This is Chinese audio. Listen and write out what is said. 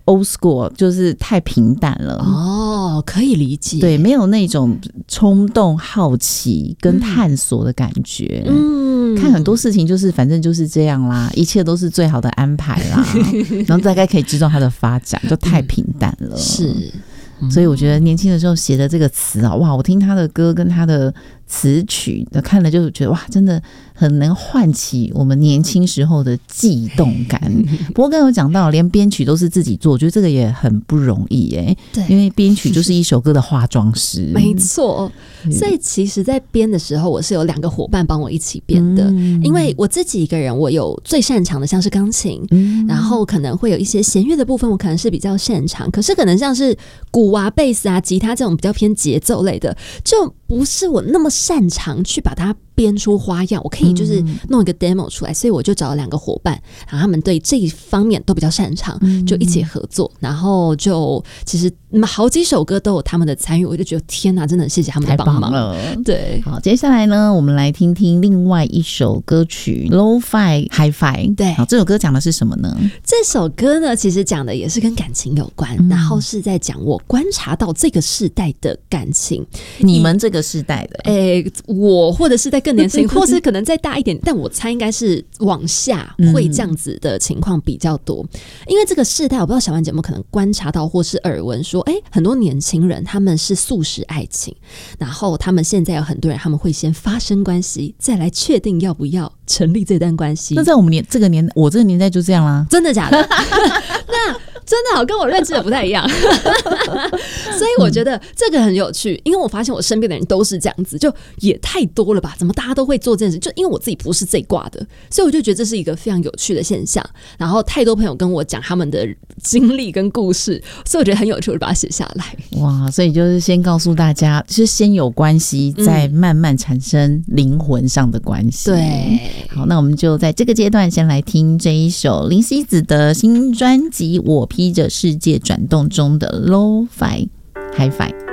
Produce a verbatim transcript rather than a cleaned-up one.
old school， 就是太平淡了。 哦，可以理解。 对，没有那种冲动、好奇跟探索的感觉。嗯，看很多事情就是反正就是这样啦，一切都是最好的安排啦，然后大概可以知道它的发展，就太平淡了。嗯、 是。 所以我觉得年轻的时候写的这个词啊，哇！我听他的歌跟他的词曲，看了就觉得哇，真的很能唤起我们年轻时候的悸动感。不过刚刚有讲到，连编曲都是自己做，我觉得这个也很不容易哎、欸。 对， 因为编曲就是一首歌的化妆师。 没错。所以其实，在编的时候，我是有两个伙伴帮我一起编的、嗯，因为我自己一个人，我有最擅长的像是钢琴、嗯，然后可能会有一些弦乐的部分，我可能是比较擅长，可是可能像是鼓啊、贝斯啊、吉他这种比较偏节奏类的，就不是我那么擅长去把它编出花样，我可以就是弄一个 demo 出来，所以我就找了两个伙伴，然后他们对这一方面都比较擅长，就一起合作，然后就其实好几首歌都有他们的参与，我就觉得天哪，真的谢谢他们的帮忙了。对， 好，接下来呢，我们来听听另外一首歌曲 Lo-Fi Hi-Fi。对，好，这首歌讲的是什么呢？ 这首歌呢，其实讲的也是跟感情有关，嗯、然后是在讲我观察到这个世代的感情， 你们这个世代的， 哎、欸，我或者是在更年轻，或是可能再大一点，但我猜应该是往下会这样子的情况比较多。嗯、因为这个世代，我不知道小婉姐有没有可能观察到，或是耳闻说，哎、欸，很多年轻人他们是速食爱情，然后他们现在有很多人他们会先发生关系，再来确定要不要成立这段关系。 那在我们年这个年，我这个年代就这样啦， 真的假的？那真的好，跟我认知的不太一样。所以我觉得这个很有趣，因为我发现我身边的人都是这样子，就也太多了吧？怎么大家都会做这件事？就因为我自己不是这一挂的，所以我就觉得这是一个非常有趣的现象。然后太多朋友跟我讲他们的经历跟故事，所以我觉得很有趣，我就把它写下来。 哇！所以就是先告诉大家，是先有关系，再慢慢产生灵魂上的关系。对，好，那我们就在这个阶段先来听这一首林夕子的新专辑《我披着世界转动中的 Lo-Fi Hi-Fi》。